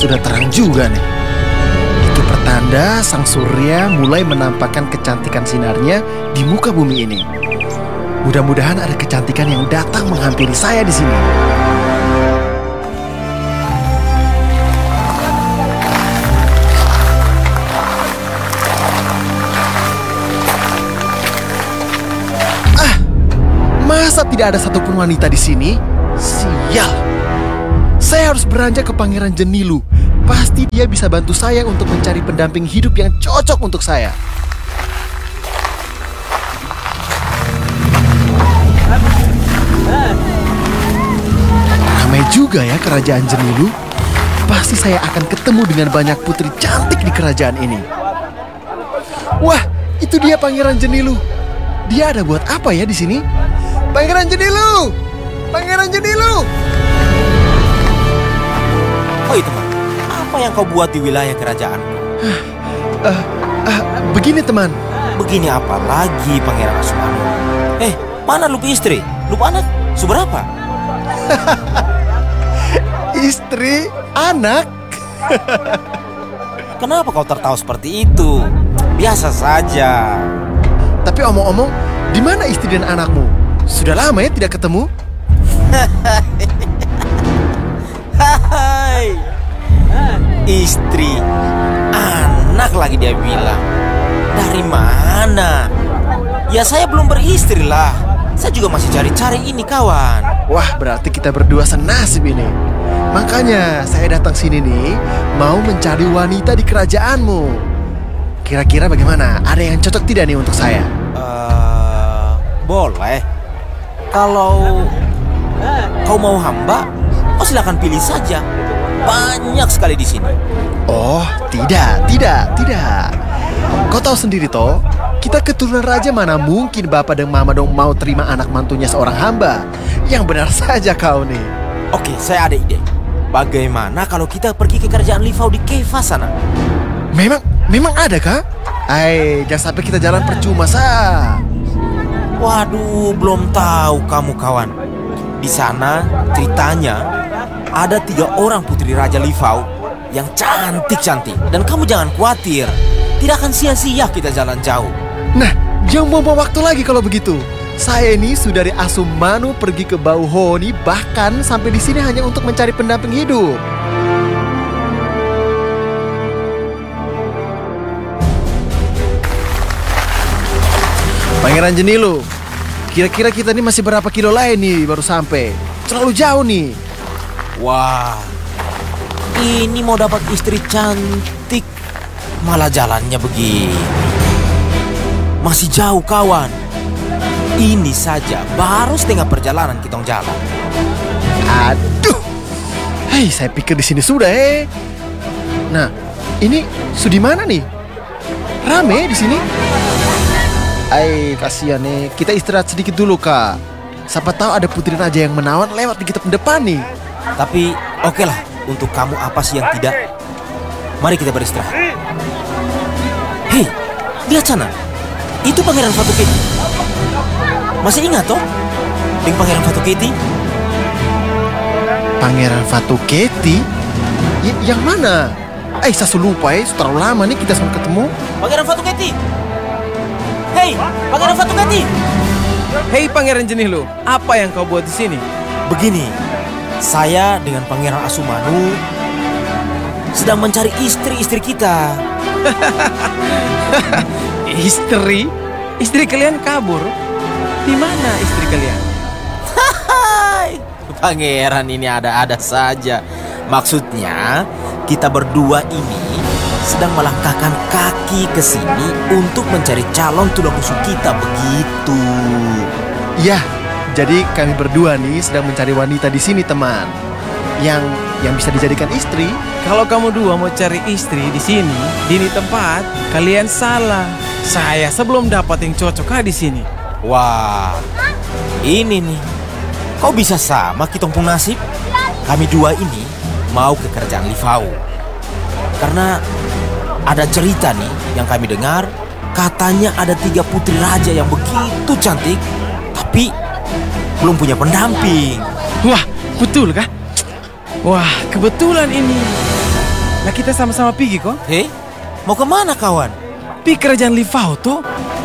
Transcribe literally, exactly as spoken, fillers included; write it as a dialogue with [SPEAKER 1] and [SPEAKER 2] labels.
[SPEAKER 1] sudah terang juga nih. Itu pertanda sang surya mulai menampakkan kecantikan sinarnya di muka bumi ini. Mudah-mudahan ada kecantikan yang datang menghampiri saya di sini. Ah, masa tidak ada satupun wanita di sini? Sial. Saya harus beranjak ke Pangeran Jenilu. Pasti dia bisa bantu saya untuk mencari pendamping hidup yang cocok untuk saya. Ramai juga ya kerajaan Jenilu. Pasti saya akan ketemu dengan banyak putri cantik di kerajaan ini. Wah, itu dia Pangeran Jenilu. Dia ada buat apa ya di sini? Pangeran Jenilu! Pangeran Jenilu!
[SPEAKER 2] Oh teman, apa yang kau buat di wilayah kerajaan?
[SPEAKER 1] Uh, uh, begini teman.
[SPEAKER 2] Begini apa lagi Pangeran Asumanu? Eh, mana lupa istri? Lupa anak? Seberapa?
[SPEAKER 1] Istri, anak.
[SPEAKER 2] Kenapa kau tertawa seperti itu? Biasa saja.
[SPEAKER 1] Tapi omong-omong, di mana istri dan anakmu? Sudah lama ya tidak ketemu?
[SPEAKER 2] Hai, istri, anak lagi dia bilang. Dari mana? Ya saya belum beristri lah. Saya juga masih cari-cari ini kawan.
[SPEAKER 1] Wah, berarti kita berdua senasib ini. Makanya saya datang sini nih, mau mencari wanita di kerajaanmu. Kira-kira bagaimana? Ada yang cocok tidak nih untuk saya?
[SPEAKER 2] Uh, boleh. Kalau kau mau hamba, oh silakan pilih saja. Banyak sekali di sini.
[SPEAKER 1] Oh, tidak, tidak, tidak. Kau tahu sendiri toh, kita keturunan raja mana mungkin bapak dan mama dong mau terima anak mantunya seorang hamba. Yang benar saja kau nih.
[SPEAKER 2] Oke, saya ada ide. Bagaimana kalau kita pergi ke kerajaan Livau di Keva sana?
[SPEAKER 1] Memang, memang ada kah? Hai, jangan sampai kita jalan percuma sah.
[SPEAKER 2] Waduh, belum tahu kamu kawan. Di sana ceritanya ada tiga orang putri Raja Livau yang cantik-cantik. Dan kamu jangan khawatir, tidak akan sia-sia kita jalan jauh.
[SPEAKER 1] Nah, jangan buang-buang waktu lagi kalau begitu. Saya ini sudah dari Asumanu pergi ke Bauhoni, bahkan sampai di sini hanya untuk mencari pendamping hidup. Pangeran Jenilu, kira-kira kita ini masih berapa kilo lain nih baru sampai? Terlalu jauh nih.
[SPEAKER 2] Wah, ini mau dapat istri cantik, malah jalannya begini. Masih jauh kawan. Ini saja baru setengah perjalanan kita jalan.
[SPEAKER 1] Aduh, hei, saya pikir di sini sudah eh. Nah, ini sudah mana nih? Rame di sini. Ay, kasihan nih. Kita istirahat sedikit dulu kak. Siapa tahu ada putri raja yang menawan lewat di kita depan nih.
[SPEAKER 2] Tapi oke lah, untuk kamu apa sih yang tidak? Mari kita beristirahat. Hei, lihat sana. Itu Pangeran Fatuketi. Masih ingat toh? Dengan Pangeran Fatuketi?
[SPEAKER 1] Pangeran Fatuketi? Y- yang mana? Eh, saya lupa ya. Terlalu lama nih kita sampai ketemu.
[SPEAKER 2] Pangeran Fatuketi. Hei, Pangeran Fatuketi.
[SPEAKER 3] Hei Pangeran Jenilu, apa yang kau buat di sini?
[SPEAKER 2] Begini, saya dengan Pangeran Asumanu sedang mencari istri-istri kita.
[SPEAKER 3] Istri? Istri kalian kabur? Di mana istri kalian?
[SPEAKER 2] Hai, Pangeran ini ada-ada saja. Maksudnya, kita berdua ini sedang melangkahkan kaki ke sini untuk mencari calon tulang rusuk kita begitu.
[SPEAKER 1] Iya, jadi kami berdua nih sedang mencari wanita di sini teman. Yang yang bisa dijadikan istri.
[SPEAKER 3] Kalau kamu dua mau cari istri di sini, di ini tempat, kalian salah. Saya sebelum dapat yang cocok ah di sini.
[SPEAKER 2] Wah, ini nih. Kok bisa sama kita pun nasib? Kami dua ini mau ke kerajaan Livau. Karena ada cerita nih yang kami dengar, katanya ada tiga putri raja yang begitu cantik, tapi belum punya pendamping.
[SPEAKER 3] Wah, betul kah? Wah, kebetulan ini. Nah kita sama-sama pergi kok.
[SPEAKER 2] Hei, mau kemana kawan?
[SPEAKER 3] Pi kerajaan Livau tuh.